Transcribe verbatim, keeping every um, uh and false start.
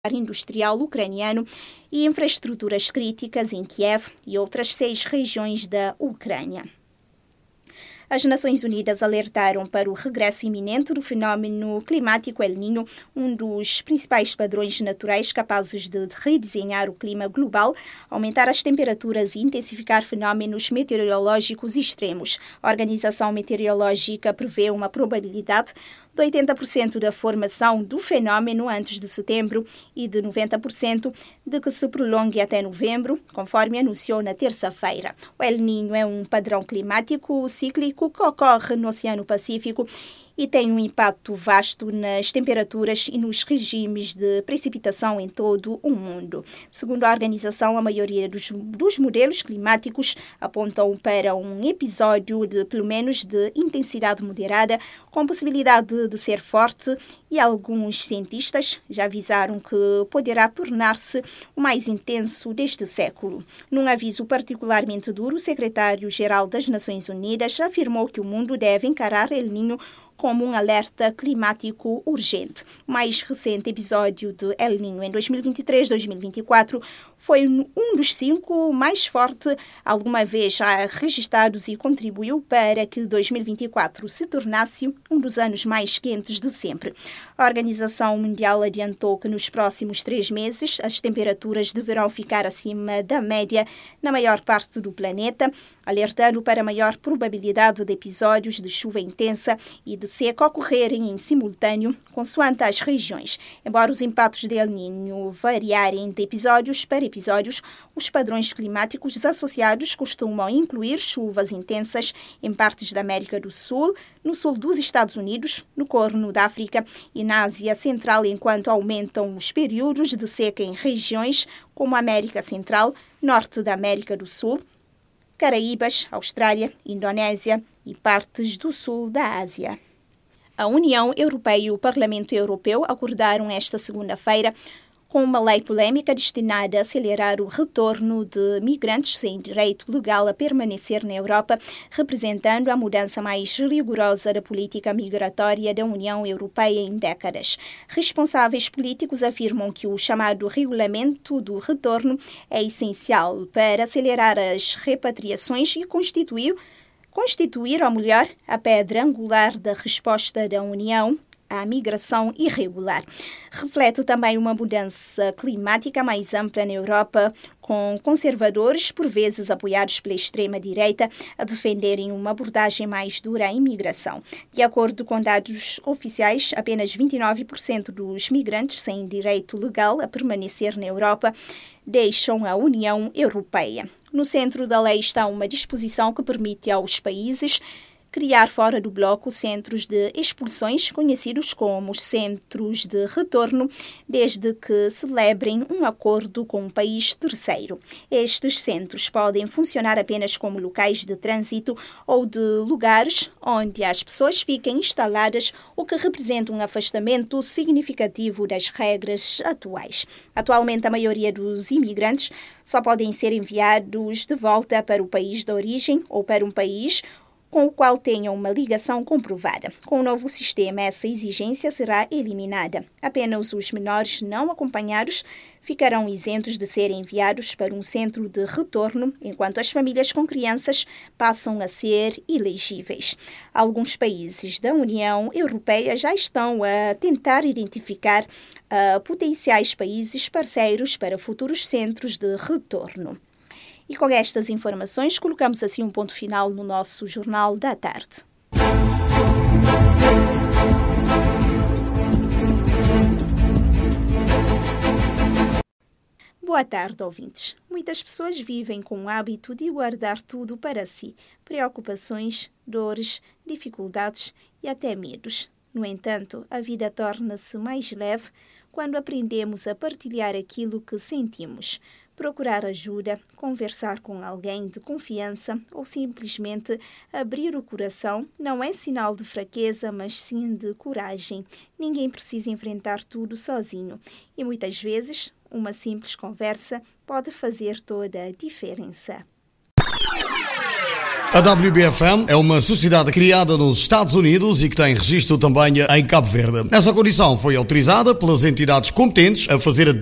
industrial ucraniano e infraestruturas críticas em Kiev e outras seis regiões da Ucrânia. As Nações Unidas alertaram para o regresso iminente do fenómeno climático El Niño, um dos principais padrões naturais capazes de redesenhar o clima global, aumentar as temperaturas e intensificar fenómenos meteorológicos extremos. A Organização Meteorológica prevê uma probabilidade de oitenta por cento da formação do fenómeno antes de setembro e de noventa por cento de que se prolongue até novembro, conforme anunciou na terça-feira. O El Niño é um padrão climático cíclico que ocorre no Oceano Pacífico e tem um impacto vasto nas temperaturas e nos regimes de precipitação em todo o mundo. Segundo a organização, a maioria dos, dos modelos climáticos apontam para um episódio de, pelo menos, de intensidade moderada, com possibilidade de ser forte, e alguns cientistas já avisaram que poderá tornar-se o mais intenso deste século. Num aviso particularmente duro, o secretário-geral das Nações Unidas afirmou que o mundo deve encarar El Niño como um alerta climático urgente. O mais recente episódio de El Niño em dois mil e vinte e três dois mil e vinte e quatro foi um dos cinco mais fortes alguma vez já registrados e contribuiu para que dois mil e vinte e quatro se tornasse um dos anos mais quentes de sempre. A Organização Mundial adiantou que nos próximos três meses as temperaturas deverão ficar acima da média na maior parte do planeta, alertando para a maior probabilidade de episódios de chuva intensa e de seca ocorrerem em simultâneo, consoante as regiões. Embora os impactos de El Niño variarem de episódios para episódios, os padrões climáticos associados costumam incluir chuvas intensas em partes da América do Sul, no sul dos Estados Unidos, no Corno da África e na Ásia Central, enquanto aumentam os períodos de seca em regiões como a América Central, Norte da América do Sul, Caraíbas, Austrália, Indonésia e partes do sul da Ásia. A União Europeia e o Parlamento Europeu acordaram esta segunda-feira com uma lei polêmica destinada a acelerar o retorno de migrantes sem direito legal a permanecer na Europa, representando a mudança mais rigorosa da política migratória da União Europeia em décadas. Responsáveis políticos afirmam que o chamado regulamento do retorno é essencial para acelerar as repatriações e constituir, constituir, ou melhor, a pedra angular da resposta da União à migração irregular. Reflete também uma mudança climática mais ampla na Europa, com conservadores, por vezes apoiados pela extrema-direita, a defenderem uma abordagem mais dura à imigração. De acordo com dados oficiais, apenas vinte e nove por cento dos migrantes sem direito legal a permanecer na Europa deixam a União Europeia. No centro da lei está uma disposição que permite aos países criar fora do bloco centros de expulsões, conhecidos como centros de retorno, desde que celebrem um acordo com um país terceiro. Estes centros podem funcionar apenas como locais de trânsito ou de lugares onde as pessoas fiquem instaladas, o que representa um afastamento significativo das regras atuais. Atualmente, a maioria dos imigrantes só podem ser enviados de volta para o país de origem ou para um país com o qual tenham uma ligação comprovada. Com o novo sistema, essa exigência será eliminada. Apenas os menores não acompanhados ficarão isentos de serem enviados para um centro de retorno, enquanto as famílias com crianças passam a ser elegíveis. Alguns países da União Europeia já estão a tentar identificar uh, potenciais países parceiros para futuros centros de retorno. E com estas informações, colocamos assim um ponto final no nosso Jornal da Tarde. Boa tarde, ouvintes. Muitas pessoas vivem com o hábito de guardar tudo para si, preocupações, dores, dificuldades e até medos. No entanto, a vida torna-se mais leve quando aprendemos a partilhar aquilo que sentimos. Procurar ajuda, conversar com alguém de confiança ou simplesmente abrir o coração não é sinal de fraqueza, mas sim de coragem. Ninguém precisa enfrentar tudo sozinho e muitas vezes uma simples conversa pode fazer toda a diferença. A W B F M é uma sociedade criada nos Estados Unidos e que tem registro também em Cabo Verde. Nessa condição foi autorizada pelas entidades competentes a fazer a